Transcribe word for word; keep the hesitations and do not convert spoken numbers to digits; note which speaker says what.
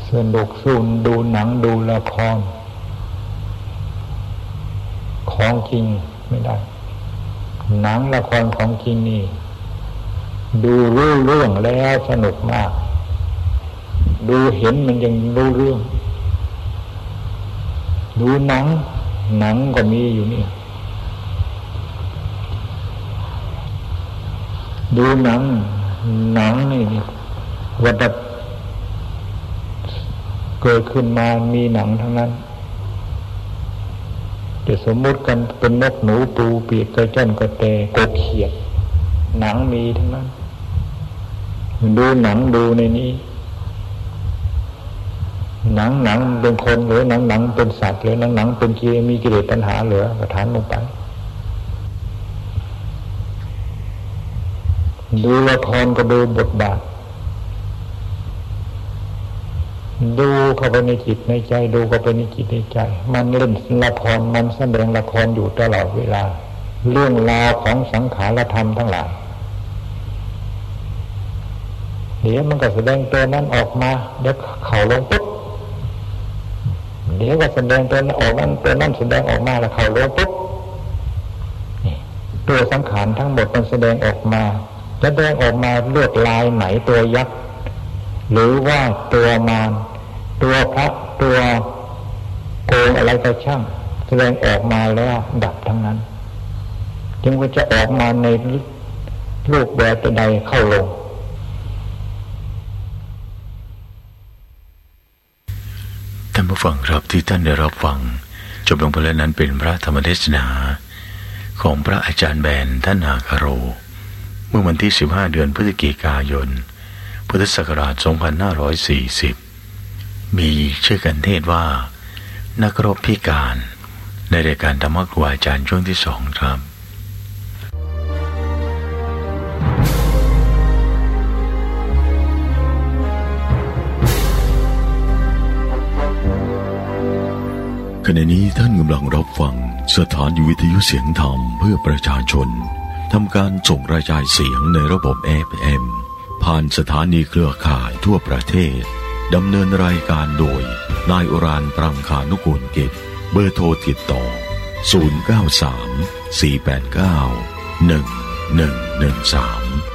Speaker 1: สนุกสู้ดูหนังดูละครของจริงไม่ได้หนังละครของจริงนี่ดูรู้เรื่องแล้วสนุกมากดูเห็นมันยังรู้เรื่องดูหนังหนังก็มีอยู่นี่ดูหนังหนังนี่วัฏเกิดขึ้นมามีหนังทั้งนั้นจะสมมติกันเป็นนกหนูปูปีกกระจ้อนกระแตกบเขียดหนังมีทั้งนั้นดูหนังดูในนี้หนังหนังเป็นคนหรือหนังหนังเป็นสัตว์หรือหนังหนังเป็นกิเลสมีกิเลสตัณหาเหลือกระถานลงไปดูละครก็ดูบทบาทดูเข้าไปในจิตในใจดูเข้าไปในจิตในใจมันเล่นละครมันแสดงละครอยู่ตลอดเวลาเรื่องราวของสังขารธรรมทั้งหลายเดี๋ยวมันก็แสดงตัวนั้นออกมาเดี๋ยวเข่าลงปุ๊บเดี๋ยวก็แสดงตัวนั้นออกนั้นตัวนั้นแสดงออกมาแล้วเข่าลงปุ๊บตัวสังขารทั้งหมดมันแสดงออกมาแสดงออกมาเลือดลายไหนตัวยักษ์หรือว่าตัวมารตัวพระตัวโกงอะไรก็ช่างแสดงออกมาแล้วดับทั้งนั้นจึงว่าจะออกมาในรูปแบบใดเข้าลง
Speaker 2: ท่านผู้ฟังครับที่ท่านได้รับฟังจบลงไปแล้วนั้นเป็นพระธรรมเทศนาของพระอาจารย์แบนท่านนาคโรเมื่อวันที่สิบห้าเดือนพฤศจิกายนพุทธศักราชสองพันห้าร้อยสี่สิบมีชื่อกันเทศว่านักรบพิการในรายการธรรมะครูอาจารย์ช่วงที่สองครับขณะนี้ท่านกำลังรับฟังสถานีวิทยุเสียงธรรมเพื่อประชาชนทำการส่งรายการเสียงในระบบ เอฟ เอ็ม ผ่านสถานีเครือข่ายทั่วประเทศดำเนินรายการโดยนายอุรานปรังคานุกูลกิจเบอร์โทรติดต่อศูนย์ เก้า สาม สี่ แปด เก้า หนึ่ง หนึ่ง หนึ่ง สาม